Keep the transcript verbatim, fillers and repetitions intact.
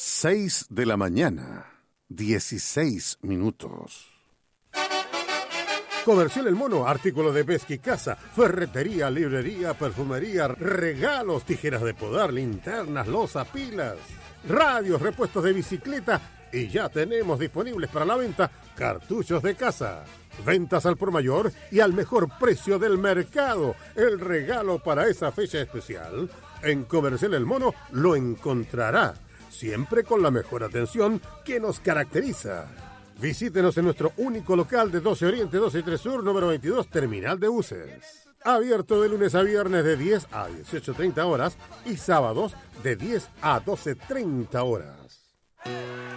seis de la mañana, dieciséis minutos. Comercial El Mono, artículo de pesca y caza, ferretería, librería, perfumería, regalos, tijeras de podar, linternas, loza, pilas, radios, repuestos de bicicleta y ya tenemos disponibles para la venta cartuchos de caza. Ventas al por mayor y al mejor precio del mercado. El regalo para esa fecha especial. En Comercial El Mono lo encontrará, siempre con la mejor atención que nos caracteriza. Visítenos en nuestro único local de doce Oriente, doce y tres Sur, número veintidós, Terminal de Buses. Abierto de lunes a viernes de diez a dieciocho treinta horas y sábados de diez a doce treinta horas.